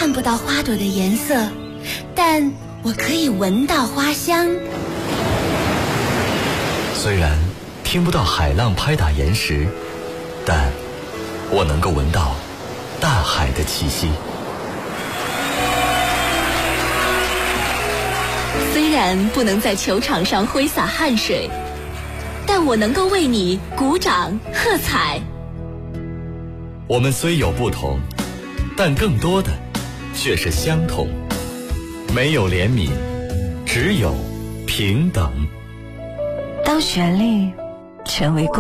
看不到花朵的颜色，但我可以闻到花香。 虽然听不到海浪拍打岩石，但我能够闻到大海的气息。 虽然不能在球场上挥洒汗水，但我能够为你鼓掌喝彩。 我们虽有不同，但更多的却是相同。没有怜悯，只有平等。 当旋律成为